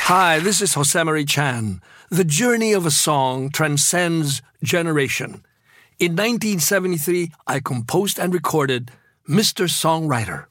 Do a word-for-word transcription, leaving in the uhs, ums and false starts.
Hi, this is Josemarie Chan. The journey of a song transcends generation. In nineteen seventy-three, I composed and recorded Mister Songwriter.